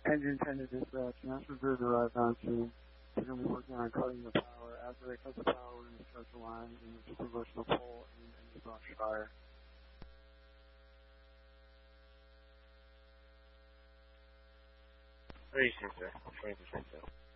Engine 10 to dispatch. Master's Bridge arrived on scene. They're going to be working on cutting the power. After they cut the power, we're going to start the line and the superversible pole and the launch fire. Very sir. 20%, sir.